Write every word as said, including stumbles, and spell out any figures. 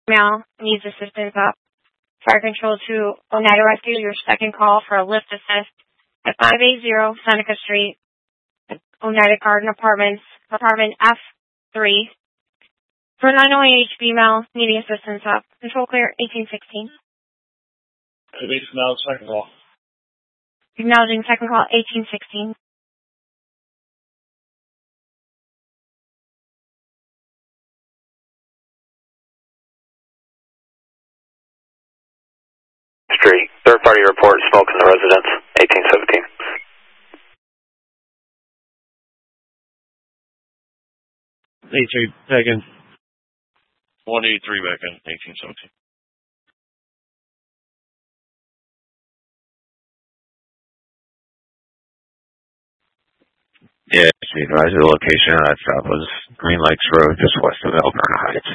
Male needs assistance up. Fire Control to Oneida Rescue, your second call for a lift assist at five eighty Seneca Street, Oneida Garden Apartments, apartment F three. For nine oh eight female needing assistance up. Control clear, eighteen sixteen. Now second call. Acknowledging second call, eighteen sixteen. Street. Third party report, smoke in the residence, eighteen seventeen. eighty-three, back in. one eighty-three back in, eighteen seventeen. Yeah, she advised the location of that stop was Green Lakes Road, just west of Elkhorn Heights.